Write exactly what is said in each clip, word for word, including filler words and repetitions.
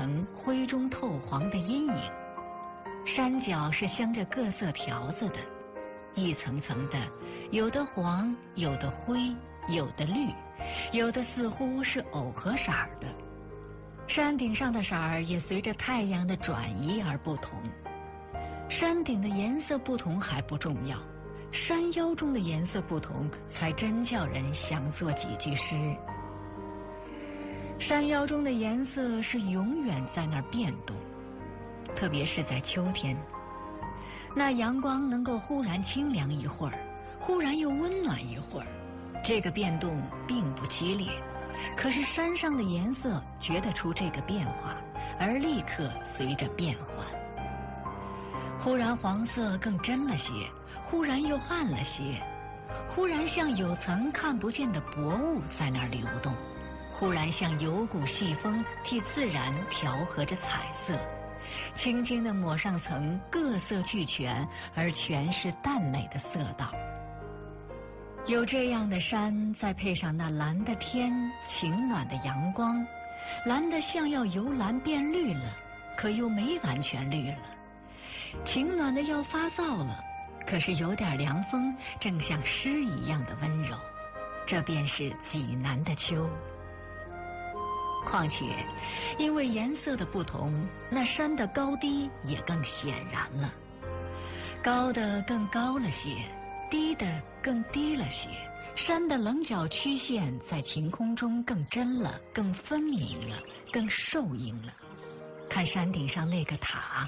层灰中透黄的阴影，山脚是镶着各色条子的，一层层的，有的黄，有的灰，有的绿，有的似乎是藕荷色的。山顶上的色儿也随着太阳的转移而不同。山顶的颜色不同还不重要，山腰中的颜色不同才真叫人想作几句诗。山腰中的颜色是永远在那儿变动，特别是在秋天，那阳光能够忽然清凉一会儿，忽然又温暖一会儿，这个变动并不激烈，可是山上的颜色觉得出这个变化，而立刻随着变换。忽然黄色更真了些，忽然又暗了些，忽然像有层看不见的薄雾在那儿流动，忽然像有股细风替自然调和着彩色，轻轻地抹上层各色俱全而全是淡美的色道。有这样的山，再配上那蓝的天，晴暖的阳光，蓝的像要由蓝变绿了，可又没完全绿了，晴暖的要发燥了，可是有点凉风，正像诗一样的温柔，这便是济南的秋。况且因为颜色的不同，那山的高低也更显然了，高的更高了些，低的更低了些，山的棱角曲线在晴空中更真了，更分明了，更受映了。看山顶上那个塔，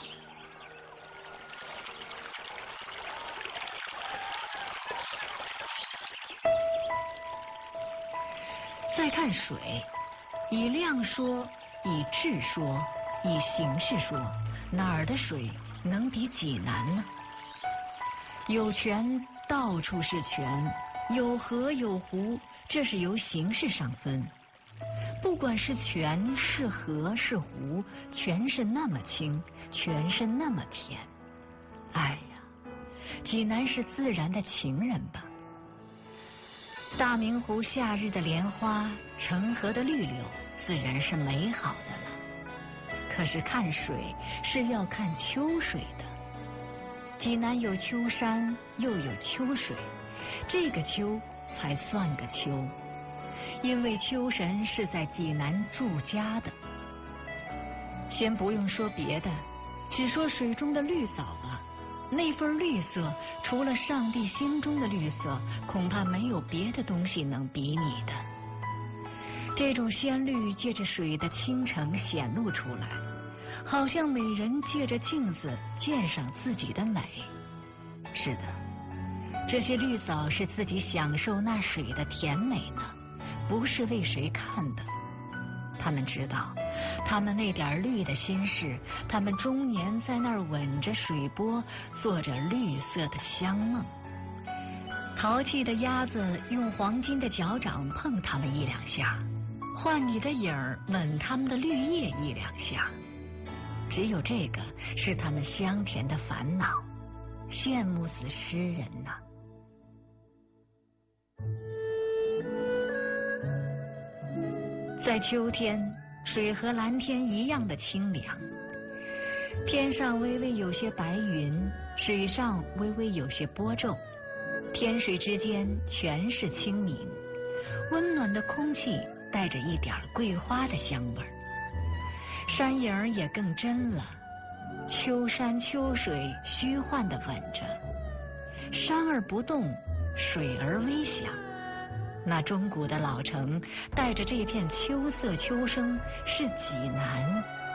再看水，以量说，以质说，以形式说，哪儿的水能比济南呢？有泉，到处是泉，有河有湖，这是由形式上分。不管是泉是河是湖，全是那么清，全是那么甜。哎呀，济南是自然的情人吧。大明湖夏日的莲花，澄河的绿柳，自然是美好的了。可是看水是要看秋水的。济南有秋山，又有秋水，这个秋才算个秋，因为秋神是在济南住家的。先不用说别的，只说水中的绿藻吧，那份绿色，除了上帝心中的绿色，恐怕没有别的东西能比拟的。这种鲜绿借着水的倾城显露出来，好像美人借着镜子鉴赏自己的美。是的，这些绿藻是自己享受那水的甜美呢，不是为谁看的。他们知道，他们那点绿的心事，他们终年在那儿吻着水波，做着绿色的香梦。淘气的鸭子用黄金的脚掌碰它们一两下，换你的影儿吻它们的绿叶一两下。只有这个是他们香甜的烦恼，羡慕死诗人呐、啊。在秋天，水和蓝天一样的清凉，天上微微有些白云，水上微微有些波皱，天水之间全是清明，温暖的空气带着一点桂花的香味儿，山影儿也更真了，秋山秋水虚幻地吻着，山儿不动，水儿微响。那钟鼓的老城带着这片秋色秋声，是济南